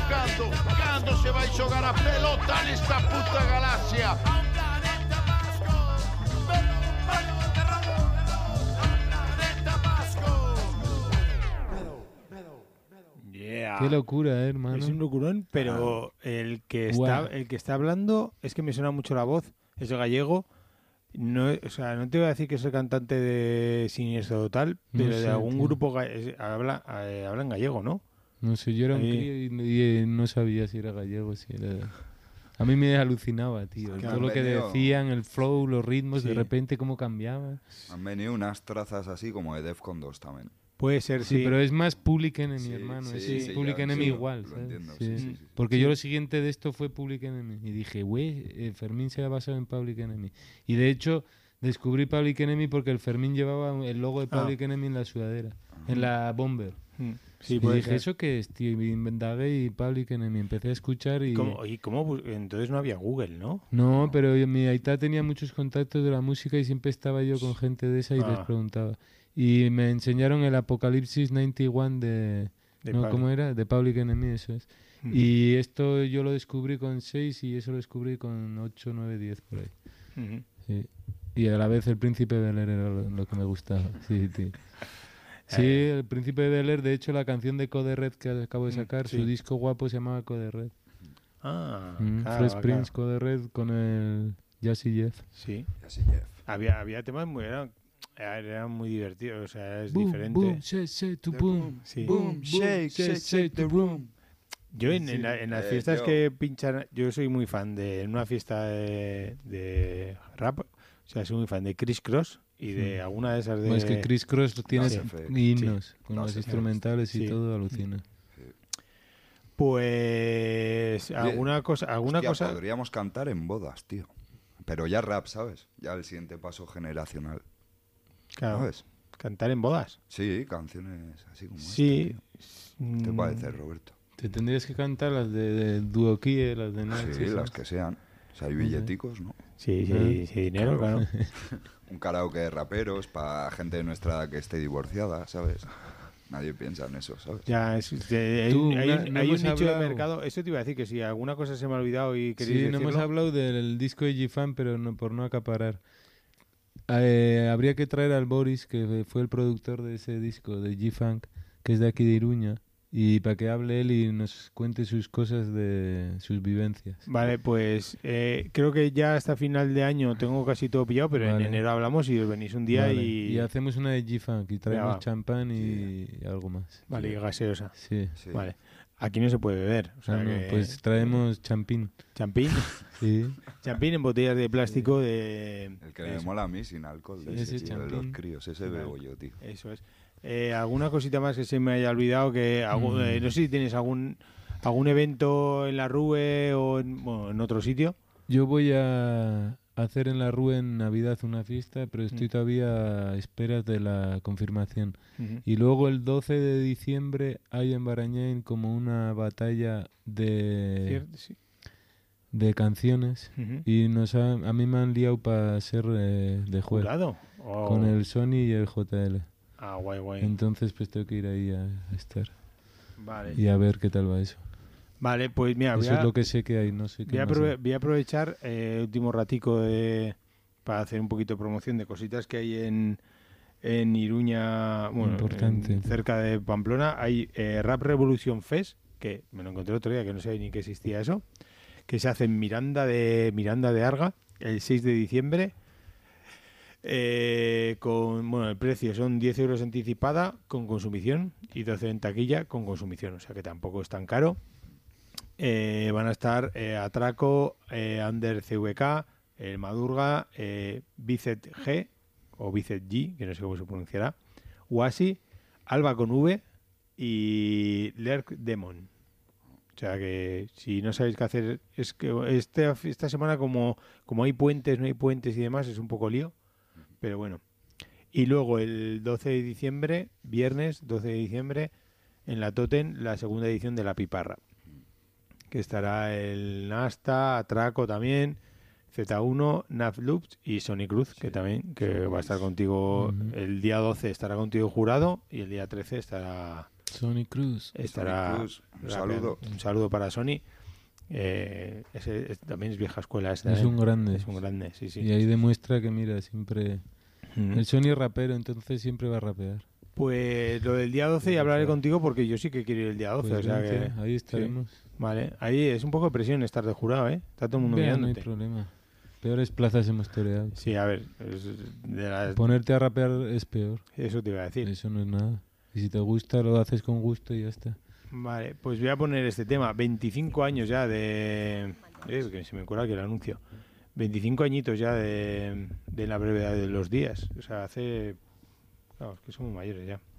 Cando se vai xogar a pelota nesta puta galaxia. Yeah. Qué locura, hermano. Es un locurón, pero el que está hablando es que me suena mucho la voz, es gallego. No, o sea, no te voy a decir que es el cantante de Siniestro Total, pero No de sé, algún tío. grupo habla en gallego, ¿no? No sé, yo era un crío y no sabía si era gallego, si era... A mí me alucinaba, tío. Que Todo han lo que venido- decían, el flow, los ritmos, Sí. de repente cómo cambiaba. Han venido unas trazas así como de Defcon 2 también. Puede ser, Sí, sí. pero es más Public Enemy, Sí, hermano. sí, es sí, Public ya, Enemy sí, igual, lo ¿sabes? entiendo, Sí. sí. Porque yo lo siguiente de esto fue Public Enemy. Y dije, güey, Fermín se ha basado en Public Enemy. Y de hecho, descubrí Public Enemy porque el Fermín llevaba el logo de Public Enemy en la sudadera, en la bomber. Sí, y puede dije, ser. ¿eso qué es, tío? Y indagué y Public Enemy. Empecé a escuchar y... Entonces no había Google, ¿no? No, pero mi aita tenía muchos contactos de la música y siempre estaba yo con gente de esa y les preguntaba. Y me enseñaron el Apocalipsis 91 De ¿no? Public. ¿Cómo era? De Public Enemy, eso es. Y esto yo lo descubrí con 6 y eso lo descubrí con 8, 9, 10 por ahí. Sí. Y a la vez el Príncipe de Bel-Air era lo que me gustaba. Sí, tío. Sí, el Príncipe de Bel-Air, de hecho la canción de Code Red que acabo de sacar, sí. su disco guapo se llamaba Code Red. Claro, Fresh Prince, claro. Code Red con el Jazzy Jeff. Sí. Así, Jeff. Había temas eran muy divertidos, o sea, es Boom, diferente. boom, shake to boom. Sí. Boom, shake the room. Yo en las fiestas yo- que pinchan, yo soy muy fan de en una fiesta de rap, o sea, soy muy fan de Criss Cross y de alguna de esas de... Es que Criss Cross tiene Dos FX. himnos con Dos los FX. instrumentales y Sí. todo, alucina. Pues alguna cosa Hostia, podríamos cantar en bodas, tío. Pero ya rap, ¿sabes? Ya el siguiente paso generacional. claro, ¿Sabes? cantar en bodas. Sí, canciones así como Sí. esta, tío. ¿Qué te parece, Roberto? Te tendrías que cantar las de Duokie, las de Nachi. Sí, las que sean. O sea, hay billeticos, ¿no? Sí, dinero, claro. Un karaoke de raperos para gente de nuestra edad que esté divorciada, ¿sabes? Nadie piensa en eso, ¿sabes? Ya, hay Tú, hay no un hemos nicho de hablado- mercado. Eso te iba a decir, que si alguna cosa se me ha olvidado y queréis Sí, no hemos decirlo. hablado del disco de G-Fan, pero no, por no acaparar. Habría que traer al Boris, que fue el productor de ese disco, de G-Funk, que es de aquí de Iruña, y para que hable él y nos cuente sus cosas de sus vivencias. Vale, pues creo que ya hasta final de año tengo casi todo pillado, pero Vale. en enero hablamos y os venís un día Vale, y... hacemos una de G-Funk y traemos Venga, va. champán y algo más. Vale, y gaseosa. Sí. Sí. Vale. Aquí no se puede beber. O sea Ah, no, que- pues traemos champín. Champín. Sí. Champín en botellas de plástico de... El que me eso, mola a mí sin alcohol. De Ese ese, tío, de los champín. críos. Ese bebo yo, tío. Eso es. ¿Alguna cosita más que se me haya olvidado? No sé si tienes algún evento en la RUE o en otro sitio. Yo voy a hacer en la RUE en Navidad una fiesta, pero estoy todavía a esperas de la confirmación. Y luego el 12 de diciembre hay en Barañáin como una batalla ¿Cierto? Sí. de canciones Ujú. y a mí me han liado para ser de juez ¿Jurado? Oh. con el Sony y el JL. Ah, guay. Entonces pues tengo que ir ahí a estar Vale. y a ver qué tal va eso. Vale, pues mira, Eso es lo que sé que hay, no sé qué más hay. voy a aprovechar el último ratico para hacer un poquito de promoción de cositas que hay en Iruña, bueno, Importante. cerca de Pamplona. Hay Rap Revolution Fest, que me lo encontré otro día, que no sabía ni que existía eso, que se hace en Miranda de Arga el 6 de diciembre. El precio son 10 euros anticipada con consumición y 12 en taquilla con consumición, o sea que tampoco es tan caro. Van a estar Atraco, Ander CVK, el Madurga, Bicet G o Bicet G, que no sé cómo se pronunciará, Wasi, Alba con V y Lerk Demon. O sea que si no sabéis qué hacer, es que esta semana como hay puentes, no hay puentes y demás, es un poco lío, pero bueno. Y luego el 12 de diciembre, viernes 12 de diciembre, en la Totem, la segunda edición de La Piparra, que estará el Nasta, Atraco también, Z1, Nav Loops y Sony Cruz, que va a estar contigo el día 12, estará contigo jurado y el día 13 estará Sony Cruz. Estará. Sony Cruz, un saludo. Un saludo para Sony. También es vieja escuela. Es un grande. Es un grande, sí, sí. Y ahí demuestra que, mira, siempre... Mm. El Sony es rapero, entonces siempre va a rapear. Pues lo del día 12 ya hablaré contigo porque yo sí que quiero ir el día 12. Pues o sea vente, que, ahí estaremos. sí. Vale, ahí es un poco de presión estar de jurado, ¿eh? Está todo el mundo Vea, no hay mirándote. problema. Peores plazas hemos toreado. Sí, a ver, Ponerte a rapear es peor. eso te iba a decir. Eso no es nada. Y si te gusta, lo haces con gusto y ya está. Vale, pues voy a poner este tema. 25 años ya de... que se me cuela que el anuncio. 25 añitos ya de la brevedad de los días. O sea, hace... Claro, es que somos mayores ya.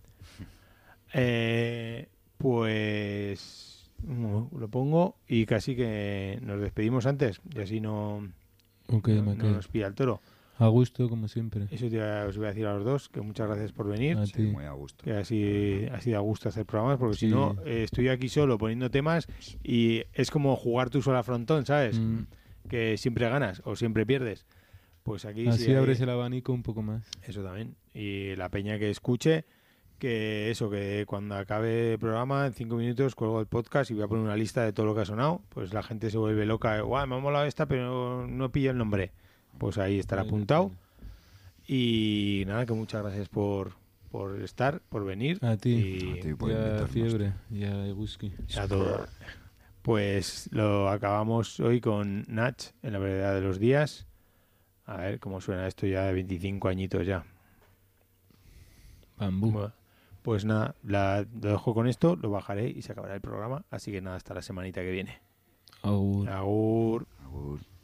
Pues... lo pongo y casi que nos despedimos antes. Y así no nos pilla el toro. A gusto, como siempre. Eso os voy a decir a los dos, que muchas gracias por venir. A Sí, ti. muy a gusto. Que así ha sido a gusto hacer programas, porque Sí. si no, estoy aquí solo poniendo temas y es como jugar tú solo a frontón, ¿sabes? Que siempre ganas o siempre pierdes. Pues aquí Así sí hay- abres el abanico un poco más. Eso también. Y la peña que escuche, que eso, que cuando acabe el programa, en 5 minutos cuelgo el podcast y voy a poner una lista de todo lo que ha sonado. Pues la gente se vuelve loca. Guau, me ha molado esta, pero no pillo el nombre. Pues ahí estará apuntado. Y nada, que muchas gracias por estar, por venir. A ti. Y A ti por Ya invitarnos. Fiebre, ya Eguski. a todo. Pues lo acabamos hoy con Nach en la brevedad de los días. A ver cómo suena esto ya de 25 añitos ya. Bambú. Bueno, pues nada, lo dejo con esto, lo bajaré y se acabará el programa. Así que nada, hasta la semanita que viene. Agur. Agur. Agur.